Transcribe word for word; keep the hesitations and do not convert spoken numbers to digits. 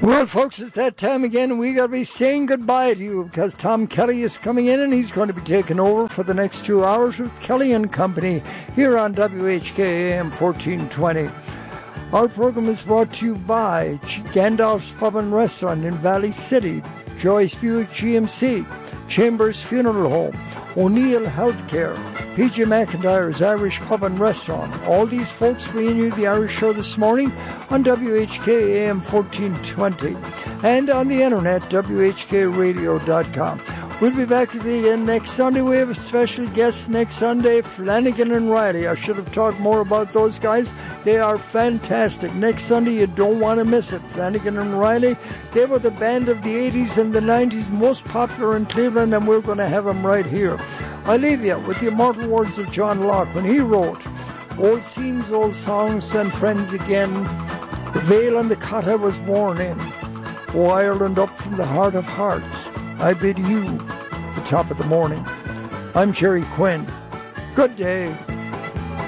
Well, folks, it's that time again, and we got to be saying goodbye to you because Tom Kelly is coming in, and he's going to be taking over for the next two hours with Kelly and Company here on W H K A M fourteen twenty. Our program is brought to you by Gandalf's Pub and Restaurant in Valley City, Joyce Buick G M C, Chambers Funeral Home, O'Neill Healthcare, P J McIntyre's Irish Pub and Restaurant. All these folks bringing you the Irish Show this morning on W H K A M fourteen twenty and on the internet, W H K radio dot com. We'll be back with you again next Sunday. We have a special guest next Sunday, Flanagan and Riley. I should have talked more about those guys. They are fantastic. Next Sunday, you don't want to miss it. Flanagan and Riley, they were the band of the eighties and the nineties, most popular in Cleveland, and we're going to have them right here. I leave you with the immortal words of John Locke when he wrote, "Old scenes, old songs, and friends again, the veil and the cot I was born in. O Ireland, up from the heart of hearts, I bid you the top of the morning." I'm Jerry Quinn. Good day.